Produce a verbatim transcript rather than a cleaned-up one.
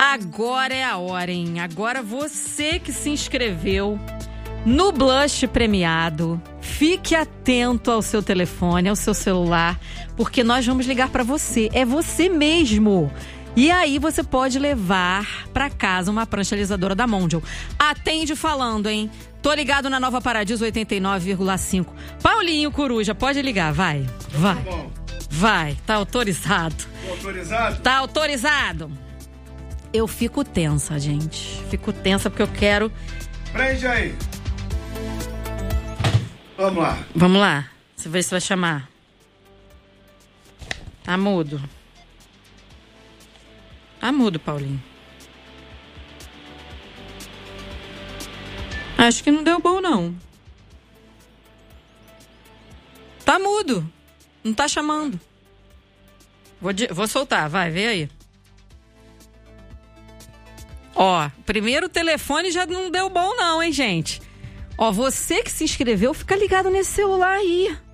Agora é a hora, hein? Agora você que se inscreveu no Blush premiado, fique atento ao seu telefone, ao seu celular, porque nós vamos ligar para você. É você mesmo. E aí você pode levar para casa uma prancha alisadora da Mondial. Atende falando, hein? Tô ligado na Nova Paradiso oitenta e nove vírgula cinco. Paulinho Coruja, pode ligar, vai. Vai. Tá bom. Vai, tá autorizado. Tô autorizado? Tá autorizado. Eu fico tensa, gente. Fico tensa porque eu quero... Prende aí. Vamos lá. Vamos lá. Você vê se vai chamar. Tá mudo. Tá mudo, Paulinho. Acho que não deu bom, não. Tá mudo. Não tá chamando. Vou, de... Vou soltar, vai, vê aí. Ó, primeiro telefone já não deu bom não, hein, gente? Ó, você que se inscreveu, fica ligado nesse celular aí.